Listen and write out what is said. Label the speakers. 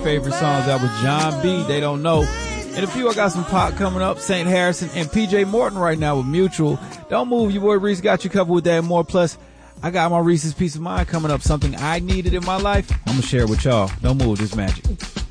Speaker 1: favorite songs. That was John B. They Don't Know. In a few, I got some pop coming up. St. Harrison and PJ Morton right now with Mutual. Don't move. Your boy Reese got you covered with that and more. Plus, I got my Reese's Peace of Mind coming up. Something I needed in my life. I'm going to share it with y'all. Don't move. This magic.